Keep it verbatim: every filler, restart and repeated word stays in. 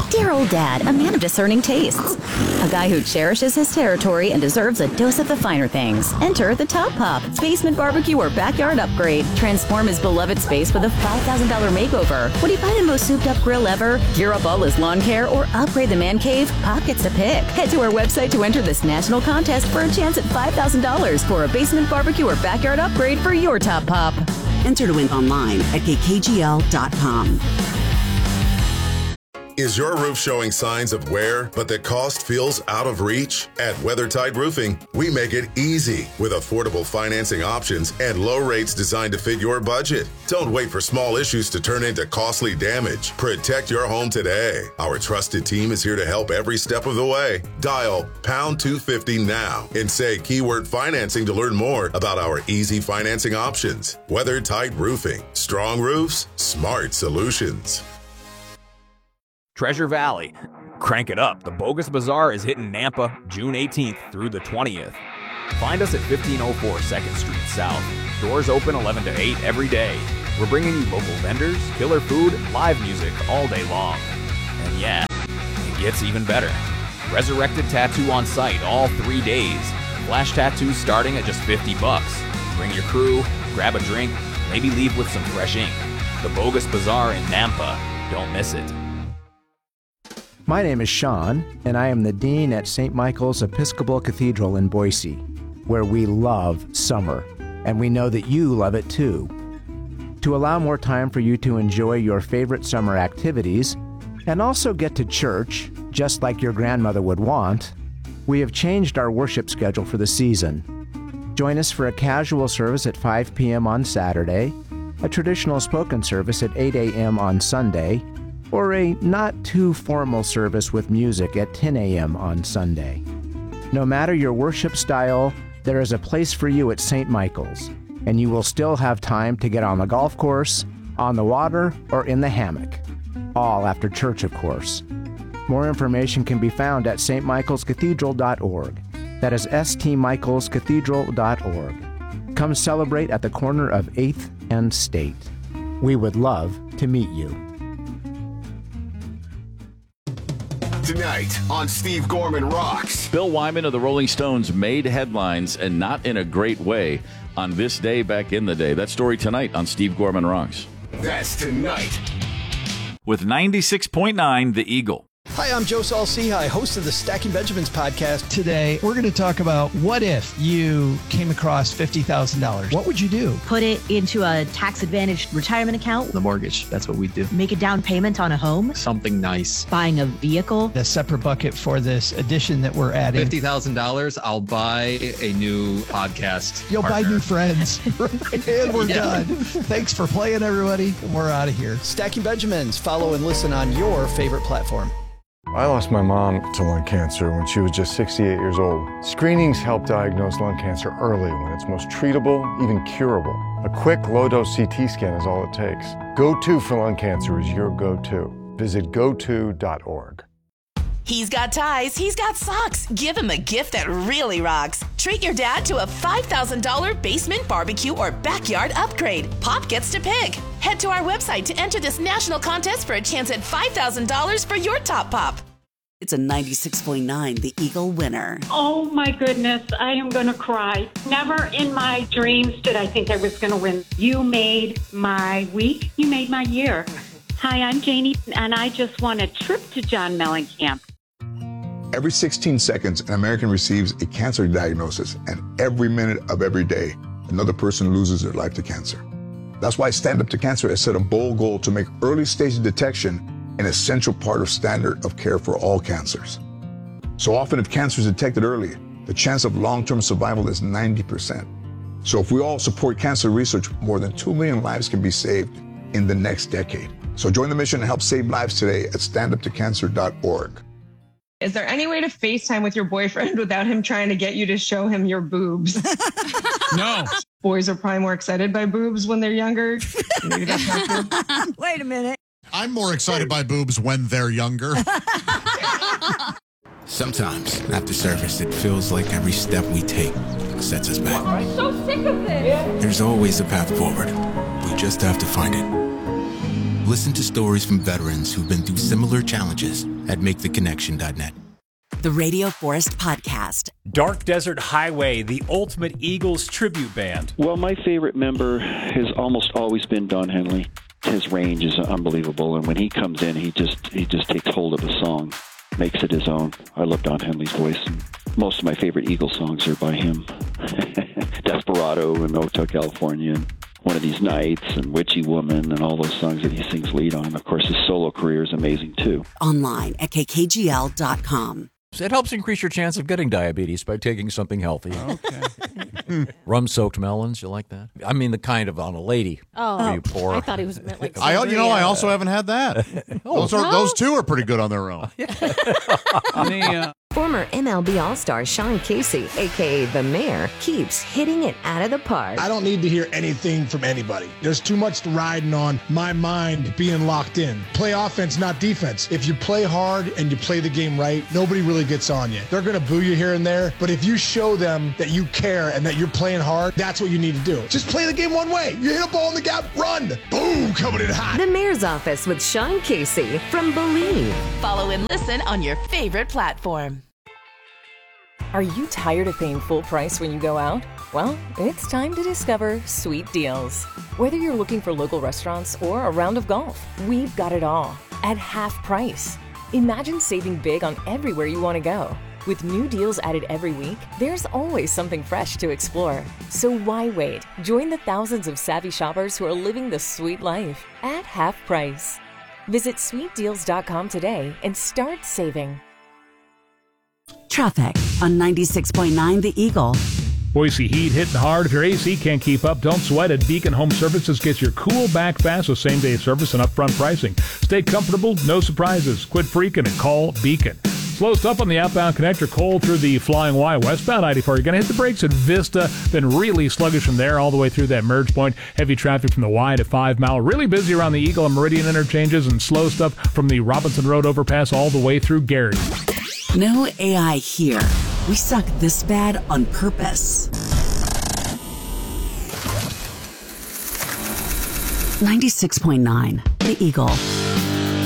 Dear old dad, a man of discerning tastes. A guy who cherishes his territory and deserves a dose of the finer things. Enter the Top Pop, basement barbecue or backyard upgrade. Transform his beloved space with a five thousand dollars makeover. Would he buy the most souped up grill ever, gear up all his lawn care, or upgrade the man cave? Pop gets to pick. Head to our website to enter this national contest for a chance at five thousand dollars for a basement barbecue or backyard upgrade for your Top Pop. Enter to win online at k k g l dot com. Is your roof showing signs of wear, but the cost feels out of reach? At WeatherTight Roofing, we make it easy with affordable financing options and low rates designed to fit your budget. Don't wait for small issues to turn into costly damage. Protect your home today. Our trusted team is here to help every step of the way. Dial pound two fifty now and say keyword financing to learn more about our easy financing options. WeatherTight Roofing. Strong roofs, smart solutions. Treasure Valley. Crank it up. The Bogus Bazaar is hitting Nampa June eighteenth through the twentieth. Find us at fifteen oh four second Street South. Doors open eleven to eight every day. We're bringing you local vendors, killer food, live music all day long. And yeah, it gets even better. Resurrected Tattoo on site all three days. Flash tattoos starting at just fifty bucks. Bring your crew, grab a drink, maybe leave with some fresh ink. The Bogus Bazaar in Nampa. Don't miss it. My name is Sean, and I am the Dean at Saint Michael's Episcopal Cathedral in Boise, where we love summer, and we know that you love it too. To allow more time for you to enjoy your favorite summer activities, and also get to church, just like your grandmother would want, we have changed our worship schedule for the season. Join us for a casual service at five p.m. on Saturday, a traditional spoken service at eight a.m. on Sunday, or a not-too-formal service with music at ten a.m. on Sunday. No matter your worship style, there is a place for you at Saint Michael's, and you will still have time to get on the golf course, on the water, or in the hammock. All after church, of course. More information can be found at s t michaels cathedral dot org. That is s t michaels cathedral dot org. Come celebrate at the corner of eighth and State. We would love to meet you. Tonight on Steve Gorman Rocks. Bill Wyman of the Rolling Stones made headlines, and not in a great way, on this day back in the day. That story tonight on Steve Gorman Rocks. That's tonight. With ninety-six point nine, The Eagle. Hi, I'm Joe Saul-Sehy, host of the Stacking Benjamins podcast. Today, we're going to talk about what if you came across fifty thousand dollars. What would you do? Put it into a tax-advantaged retirement account. The mortgage, that's what we do. Make a down payment on a home. Something nice. Buying a vehicle. A separate bucket for this edition that we're adding. fifty thousand dollars, I'll buy a new podcast You'll partner. buy new friends. And we're yeah. done. Thanks for playing, everybody. We're out of here. Stacking Benjamins. Follow and listen on your favorite platform. I lost my mom to lung cancer when she was just sixty-eight years old. Screenings help diagnose lung cancer early when it's most treatable, even curable. A quick, low-dose C T scan is all it takes. Go to for lung cancer is your go-to. Visit go to dot org. He's got ties, he's got socks. Give him a gift that really rocks. Treat your dad to a five thousand dollars basement barbecue or backyard upgrade. Pop gets to pick. Head to our website to enter this national contest for a chance at five thousand dollars for your Top Pop. It's a ninety-six point nine The Eagle winner. Oh my goodness, I am going to cry. Never in my dreams did I think I was going to win. You made my week. You made my year. Hi, I'm Janie, and I just won a trip to John Mellencamp. Every sixteen seconds, an American receives a cancer diagnosis, and every minute of every day, another person loses their life to cancer. That's why Stand Up to Cancer has set a bold goal to make early stage detection an essential part of standard of care for all cancers. So often, if cancer is detected early, the chance of long-term survival is ninety percent. So if we all support cancer research, more than two million lives can be saved in the next decade. So join the mission and help save lives today at stand up to cancer dot org. Is there any way to FaceTime with your boyfriend without him trying to get you to show him your boobs? No. Boys are probably more excited by boobs when they're younger. Maybe that's not true. Wait a minute. I'm more excited by boobs when they're younger. Sometimes, after service, it feels like every step we take sets us back. I'm so sick of this. There's always a path forward. We just have to find it. Listen to stories from veterans who've been through similar challenges at make the connection dot net. The Radio Forest Podcast. Dark Desert Highway, the ultimate Eagles tribute band. Well, my favorite member has almost always been Don Henley. His range is unbelievable, and when he comes in, he just he just takes hold of the song, makes it his own. I love Don Henley's voice, and most of my favorite Eagles songs are by him. Desperado and Hotel California, and One of These Nights, and Witchy Woman, and all those songs that he sings lead on. Of course, his solo career is amazing, too. Online at K K G L dot com. It helps increase your chance of getting diabetes by taking something healthy. Okay. Rum-soaked melons, you like that? I mean, the kind of on a lady. Oh, where you pour. I thought he was meant like. I, you know, I also haven't had that. Oh, those are no? those two are pretty good on their own. the, uh... Former M L B All-Star Sean Casey, a k a. The Mayor, keeps hitting it out of the park. I don't need to hear anything from anybody. There's too much riding on my mind being locked in. Play offense, not defense. If you play hard and you play the game right, nobody really gets on you. They're going to boo you here and there, but if you show them that you care and that you're playing hard, that's what you need to do. Just play the game one way. You hit a ball in the gap, run. Boom, coming in hot. The Mayor's Office with Sean Casey from Believe. Follow and listen on your favorite platform. Are you tired of paying full price when you go out? Well, it's time to discover Sweet Deals. Whether you're looking for local restaurants or a round of golf, we've got it all at half price. Imagine saving big on everywhere you want to go. With new deals added every week, there's always something fresh to explore. So why wait? Join the thousands of savvy shoppers who are living the sweet life at half price. Visit sweet deals dot com today and start saving. Traffic on ninety-six point nine The Eagle. Boise heat hitting hard. If your A C can't keep up, don't sweat it. Beacon Home Services gets your cool back fast with same-day service and upfront pricing. Stay comfortable, no surprises. Quit freaking and call Beacon. Slow stuff on the outbound connector, cold through the Flying Y westbound I eighty-four. You're going to hit the brakes at Vista, then really sluggish from there all the way through that merge point. Heavy traffic from the Y to five Mile. Really busy around the Eagle and Meridian interchanges, and slow stuff from the Robinson Road overpass all the way through Gary. No A I here. We suck this bad on purpose. ninety-six point nine The Eagle.